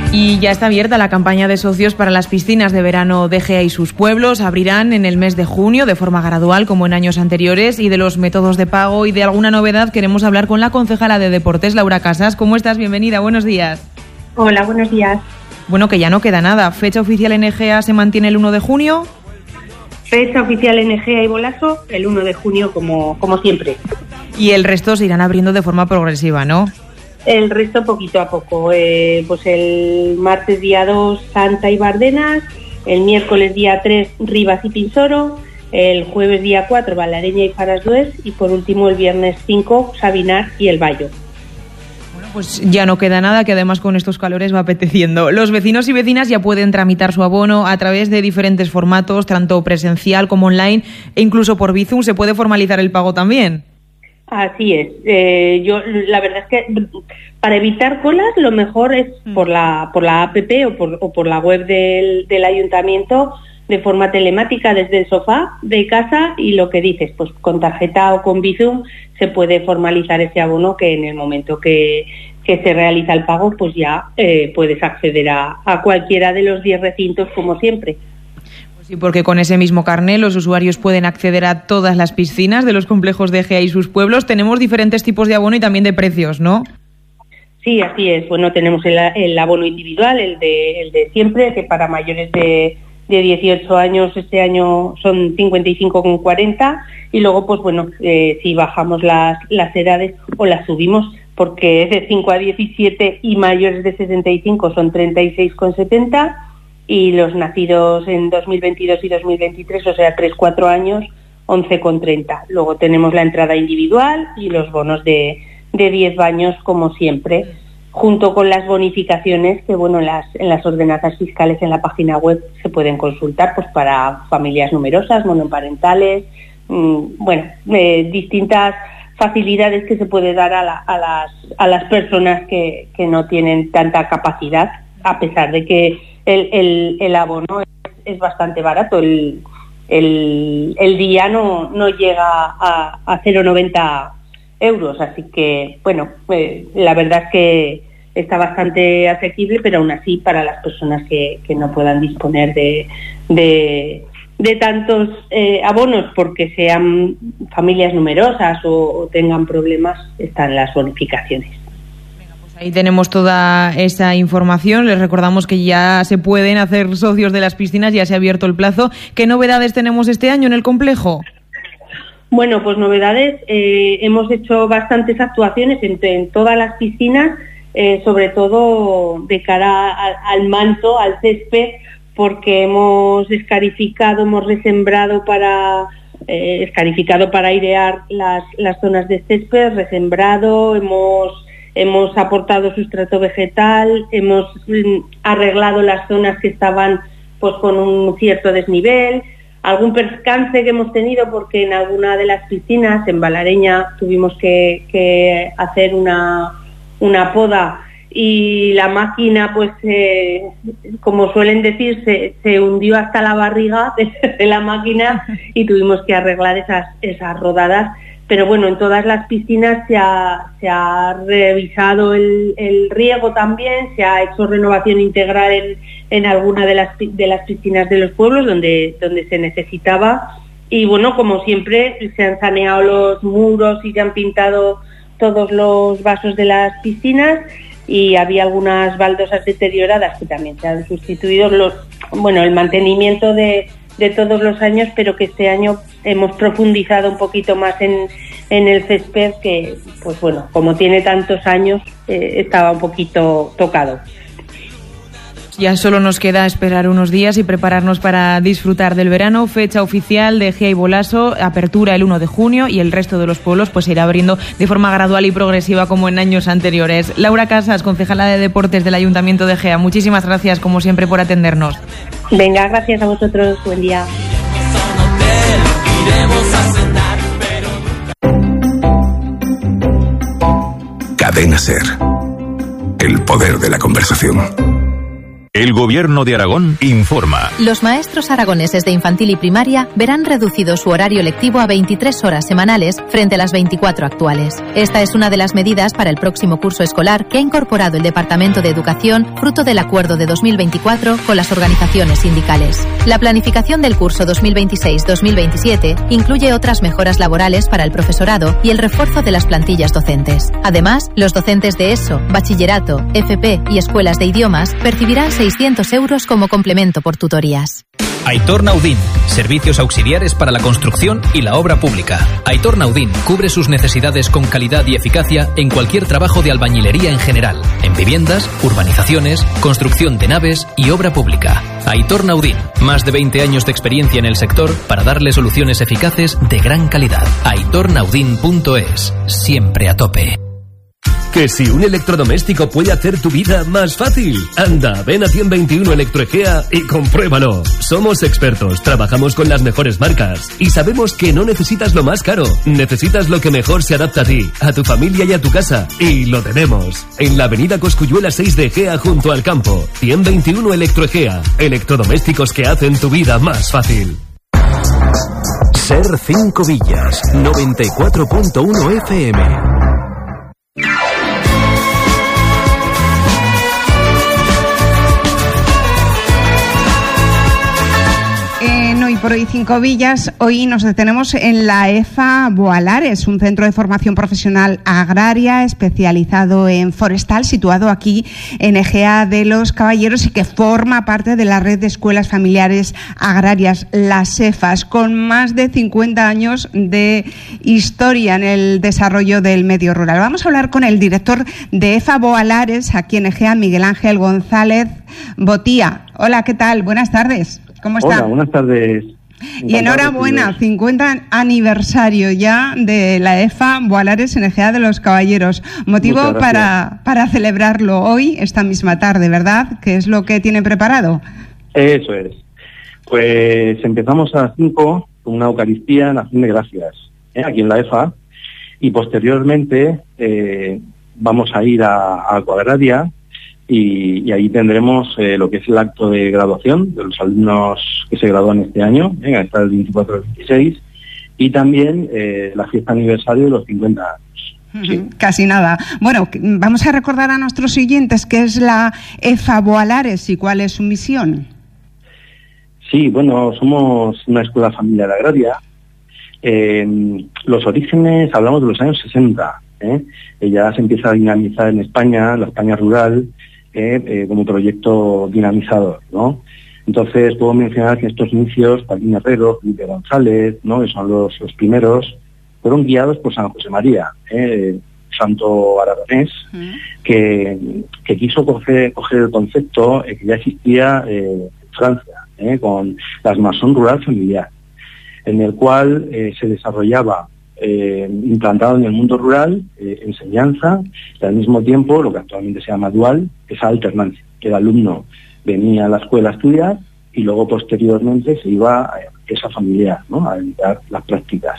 Y ya está abierta la campaña de socios para las piscinas de verano de Gea y sus pueblos. Abrirán en el mes de junio de forma gradual, como en años anteriores. Y de los métodos de pago y de alguna novedad queremos hablar con la concejala de Deportes, Laura Casas. ¿Cómo estás? Bienvenida, buenos días. Hola, buenos días. Bueno, que ya no queda nada. ¿Fecha oficial en Egea se mantiene el 1 de junio? Fecha oficial en Egea y Bolaso el 1 de junio, como siempre. Y el resto se irán abriendo de forma progresiva, ¿no? El resto poquito a poco. Pues el martes día 2 Santa y Bardenas, el miércoles día 3 Rivas y Pinsoro, el jueves día 4 Valareña y Farasdués y por último el viernes 5 Sabinar y El Bayo. Bueno, pues ya no queda nada, que además con estos calores va apeteciendo. Los vecinos y vecinas ya pueden tramitar su abono a través de diferentes formatos, tanto presencial como online, e incluso por Bizum se puede formalizar el pago también. Así es. Yo la verdad es que para evitar colas lo mejor es por la app o por la web del ayuntamiento de forma telemática desde el sofá de casa, y lo que dices, pues con tarjeta o con Bizum se puede formalizar ese abono, que en el momento que se realiza el pago pues ya puedes acceder a cualquiera de los 10 recintos como siempre. Sí, porque con ese mismo carné los usuarios pueden acceder a todas las piscinas de los complejos de Egea y sus pueblos. Tenemos diferentes tipos de abono y también de precios, ¿no? Sí, así es. Bueno, tenemos el abono individual, el de siempre, que para mayores de 18 años este año son 55,40, y luego pues bueno, si bajamos las edades o las subimos, porque es de 5 a 17 y mayores de 65 son 36,70, y los nacidos en 2022 y 2023, o sea 3-4 años, 11,30. Luego tenemos la entrada individual y los bonos de 10 baños como siempre, junto con las bonificaciones que bueno, en las ordenanzas fiscales en la página web se pueden consultar, pues para familias numerosas, monoparentales, distintas facilidades que se puede dar a las personas que no tienen tanta capacidad, a pesar de que el abono es bastante barato. El día no llega a 0,90 euros, así que bueno, la verdad es que está bastante asequible, pero aún así para las personas que no puedan disponer de tantos abonos porque sean familias numerosas o tengan problemas, están las bonificaciones. Ahí tenemos toda esa información. Les recordamos que ya se pueden hacer socios de las piscinas, ya se ha abierto el plazo. ¿Qué novedades tenemos este año en el complejo? Bueno, pues novedades. Hemos hecho bastantes actuaciones en todas las piscinas, sobre todo de cara al manto, al césped, porque hemos escarificado, hemos resembrado para airear las zonas de césped, resembrado, hemos aportado sustrato vegetal, hemos arreglado las zonas que estaban pues con un cierto desnivel. Algún percance que hemos tenido porque en alguna de las piscinas, en Valareña, tuvimos que hacer una poda y la máquina, pues como suelen decir, se hundió hasta la barriga de la máquina y tuvimos que arreglar esas rodadas. Pero bueno, en todas las piscinas se ha revisado el riego también, se ha hecho renovación integral en alguna de las piscinas de los pueblos donde se necesitaba, y bueno, como siempre se han saneado los muros y se han pintado todos los vasos de las piscinas, y había algunas baldosas deterioradas que también se han sustituido. El mantenimiento de todos los años, pero que este año hemos profundizado un poquito más en el césped, que pues bueno, como tiene tantos años, estaba un poquito tocado. Ya solo nos queda esperar unos días y prepararnos para disfrutar del verano. Fecha oficial de Egea y Bolaso, apertura el 1 de junio, y el resto de los pueblos pues se irá abriendo de forma gradual y progresiva como en años anteriores. Laura Casas, concejala de Deportes del Ayuntamiento de Egea, muchísimas gracias como siempre por atendernos. Venga, gracias a vosotros, buen día. Cadena SER, el poder de la conversación. El Gobierno de Aragón informa. Los maestros aragoneses de infantil y primaria verán reducido su horario lectivo a 23 horas semanales frente a las 24 actuales. Esta es una de las medidas para el próximo curso escolar que ha incorporado el Departamento de Educación, fruto del acuerdo de 2024 con las organizaciones sindicales. La planificación del curso 2026-2027 incluye otras mejoras laborales para el profesorado y el refuerzo de las plantillas docentes. Además, los docentes de ESO, bachillerato, FP y escuelas de idiomas percibirán 600 euros como complemento por tutorías. Aitor Naudín, servicios auxiliares para la construcción y la obra pública. Aitor Naudín cubre sus necesidades con calidad y eficacia en cualquier trabajo de albañilería en general, en viviendas, urbanizaciones, construcción de naves y obra pública. Aitor Naudín, más de 20 años de experiencia en el sector para darle soluciones eficaces de gran calidad. aitornaudin.es, siempre a tope. Que si un electrodoméstico puede hacer tu vida más fácil. Anda, ven a 121 Electroegea y compruébalo. Somos expertos, trabajamos con las mejores marcas y sabemos que no necesitas lo más caro. Necesitas lo que mejor se adapta a ti, a tu familia y a tu casa. Y lo tenemos. En la avenida Cosculluela 6 de Egea, junto al campo. 121 Electroegea. Electrodomésticos que hacen tu vida más fácil. Ser 5 Villas, 94.1 FM. Hoy por hoy 5 Villas, hoy nos detenemos en la EFA Boalares, un centro de formación profesional agraria especializado en forestal, situado aquí en Egea de los Caballeros y que forma parte de la red de escuelas familiares agrarias, las EFAs, con más de 50 años de historia en el desarrollo del medio rural. Vamos a hablar con el director de EFA Boalares, aquí en Egea, Miguel Ángel González Botía. Hola, ¿qué tal? Buenas tardes. ¿Cómo está? Hola, buenas tardes. Y enhorabuena, 50 aniversario ya de la EFA Boalares en Egea de los Caballeros. Motivo para celebrarlo hoy, esta misma tarde, ¿verdad? ¿Qué es lo que tiene preparado? Eso es. Pues empezamos a las 5 con una Eucaristía en acción de gracias, aquí en la EFA, y posteriormente vamos a ir a Acuagraria, y ahí tendremos lo que es el acto de graduación de los alumnos que se gradúan este año, hasta el 24 al 26, y también la fiesta aniversario de los 50 años. Sí. Casi nada. Bueno, vamos a recordar a nuestros oyentes qué es la EFA Boalares y cuál es su misión. Sí, bueno, somos una escuela familiar agraria. Los orígenes, hablamos de los años 60. Ya se empieza a dinamizar en España, la España rural, como proyecto dinamizador, ¿no? Entonces puedo mencionar que estos inicios, Paquín Herrero, Felipe González, ¿no?, que son los primeros, fueron guiados por San José María, santo aragonés, que quiso coger el concepto que ya existía en Francia, con las Maison Rural Familiar, en el cual se desarrollaba implantado en el mundo rural, enseñanza, y al mismo tiempo lo que actualmente se llama dual, esa alternancia, que el alumno venía a la escuela a estudiar y luego posteriormente se iba a esa familiar, ¿no?, a dedicar las prácticas.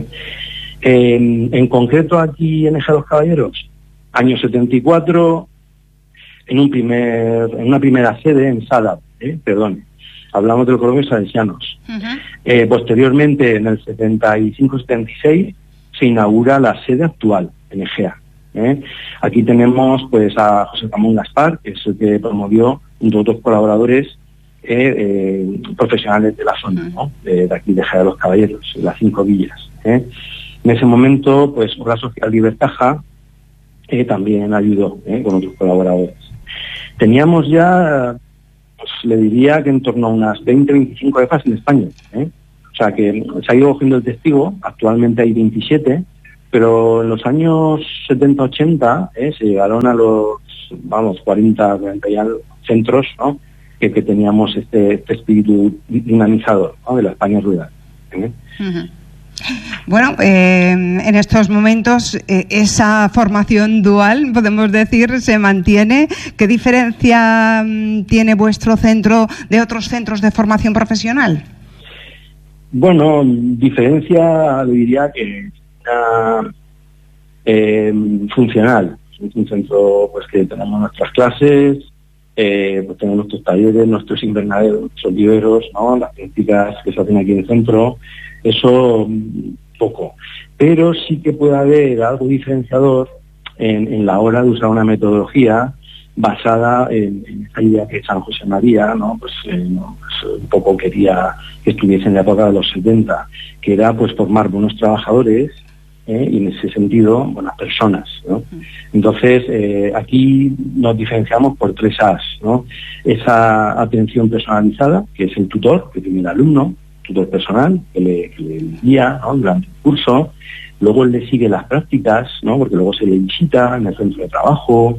En concreto aquí en Egea de los Caballeros, año 74, en una primera sede en Sada, hablamos del Colombio Salesianos. Posteriormente, en el 75-76, se inaugura la sede actual en Egea. Aquí tenemos pues a José Ramón Gaspar, que es el que promovió, junto a otros colaboradores profesionales de la zona, ¿no?, de aquí de Egea de los Caballeros, las 5 Villas. En ese momento, pues Obra Social Libertaja también ayudó con otros colaboradores. Teníamos ya, pues le diría que en torno a unas 20-25 EFAs en España. O sea que se ha ido cogiendo el testigo, actualmente hay 27, pero en los años 70-80 se llegaron a los, 40 ya centros, ¿no?, que teníamos este espíritu dinamizador, ¿no?, de la España rural. Bueno, en estos momentos esa formación dual, podemos decir, se mantiene. ¿Qué diferencia tiene vuestro centro de otros centros de formación profesional? Bueno, diferencia, le diría que funcional. Es un centro pues que tenemos nuestras clases, pues tenemos nuestros talleres, nuestros invernaderos, nuestros viveros, ¿no? Las prácticas que se hacen aquí en el centro, eso poco. Pero sí que puede haber algo diferenciador en la hora de usar una metodología basada en esa idea que San José María, ¿no? Pues un poco quería que estuviese en la época de los 70, que era pues formar buenos trabajadores y en ese sentido buenas personas, ¿no? Entonces aquí nos diferenciamos por 3 A's, ¿no? Esa atención personalizada, que es el tutor que tiene el alumno, tutor personal, que le guía, ¿no? Durante el curso. Luego le sigue las prácticas, ¿no? Porque luego se le visita en el centro de trabajo.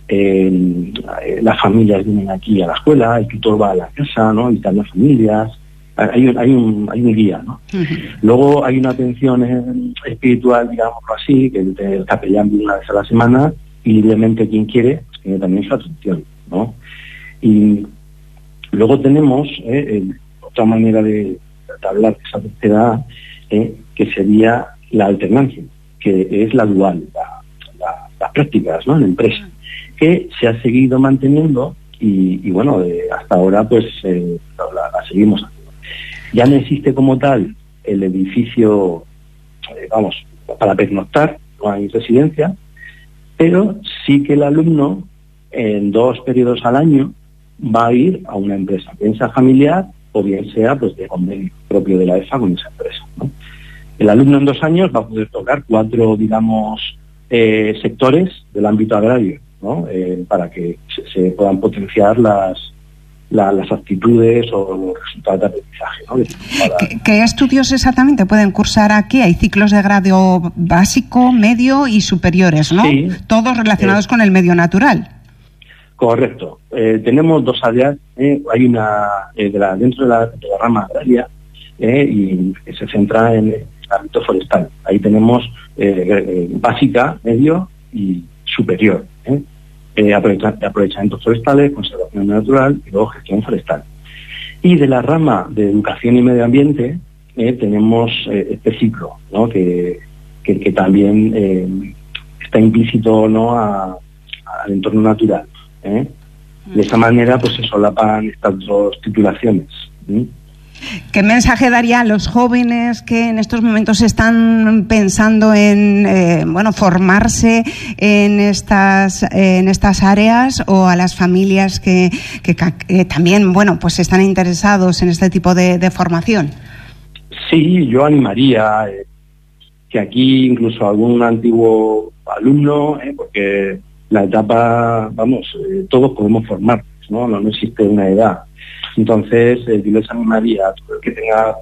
Las familias vienen aquí a la escuela, el tutor va a la casa, ¿no? Visitar las familias. Hay un guía, ¿no? Luego hay una atención espiritual, digámoslo así, que el capellán viene una vez a la semana y libremente quien quiere pues tiene también su atención, ¿no? Y luego tenemos otra manera de hablar de esa tercera que sería la alternancia, que es la dual, las prácticas, ¿no? En la empresa, que se ha seguido manteniendo y bueno, hasta ahora pues la seguimos haciendo. Ya no existe como tal el edificio, para pernoctar, no hay residencia, pero sí que el alumno en 2 periodos al año va a ir a una empresa, bien sea familiar o bien sea pues de convenio propio de la EFA con esa empresa, ¿no? El alumno en 2 años va a poder tocar 4, sectores del ámbito agrario, ¿no? Para que se puedan potenciar las actitudes o los resultados de aprendizaje, ¿no? ¿Qué estudios exactamente pueden cursar aquí? Hay ciclos de grado básico, medio y superiores, ¿no? Sí, todos relacionados con el medio natural. Correcto. Tenemos 2 áreas. Hay una dentro de la rama agraria y se centra en el ámbito forestal. Ahí tenemos básica, medio y superior. Aprovechamientos forestales, conservación natural y luego gestión forestal. Y de la rama de educación y medio ambiente tenemos este ciclo, ¿no? que también está implícito, ¿no? al entorno natural. De esa manera pues se solapan estas 2 titulaciones. ¿Qué mensaje daría a los jóvenes que en estos momentos están pensando en formarse en estas áreas, o a las familias que también pues están interesados en este tipo de formación? Sí, yo animaría que aquí incluso algún antiguo alumno, porque la etapa, todos podemos formarnos, no existe una edad. Entonces, yo les animaría a todo el que tenga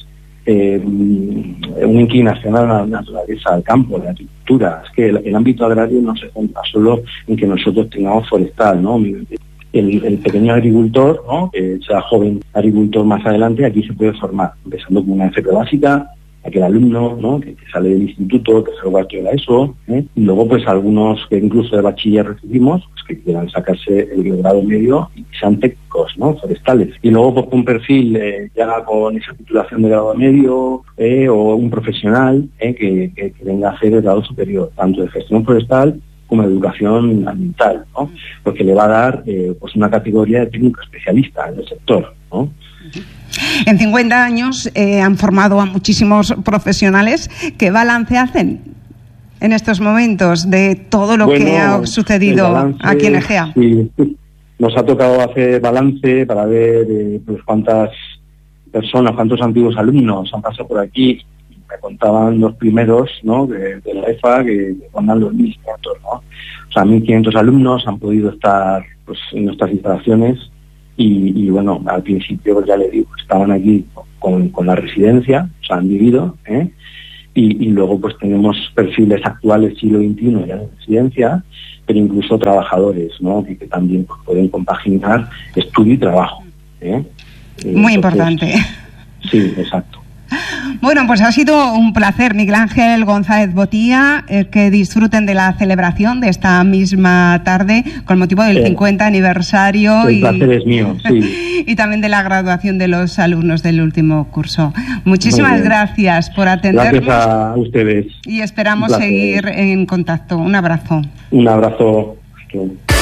una inclinación a la naturaleza, al campo, a la agricultura. Es que el ámbito agrario no se centra solo en que nosotros tengamos forestal, ¿no? El pequeño agricultor, ¿no? Que sea joven agricultor más adelante, aquí se puede formar, empezando con una FP básica, aquel alumno, ¿no? que sale del instituto, que se cuarto de la ESO, y luego pues algunos que incluso de bachiller recibimos, pues que quieran sacarse el grado medio y sean técnicos, ¿no? Forestales. Y luego pues un perfil ya con esa titulación de grado medio o un profesional que venga a hacer el grado superior, tanto de gestión forestal como de educación ambiental, ¿no? Porque le va a dar pues una categoría de técnico especialista en el sector, ¿no? En 50 años han formado a muchísimos profesionales. ¿Qué balance hacen en estos momentos de todo lo que ha sucedido balance, aquí en Egea? Sí, nos ha tocado hacer balance para ver pues cuántas personas, cuántos antiguos alumnos han pasado por aquí. Me contaban los primeros, ¿no? de la EFA que rondan los 1.500, ¿no? O sea, 1.500 alumnos han podido estar pues en nuestras instalaciones. Y bueno, al principio pues ya le digo, estaban aquí con la residencia, o sea, han vivido, y luego pues tenemos perfiles actuales siglo XXI ya de residencia, pero incluso trabajadores, ¿no? que también pues, pueden compaginar estudio y trabajo. Muy importante. Sí, exacto. Bueno, pues ha sido un placer, Miguel Ángel González Botía, que disfruten de la celebración de esta misma tarde con motivo del 50 aniversario. El placer es mío, sí. Y también de la graduación de los alumnos del último curso. Muchísimas gracias por atendernos. Gracias a ustedes. Y esperamos seguir en contacto. Un abrazo. Un abrazo.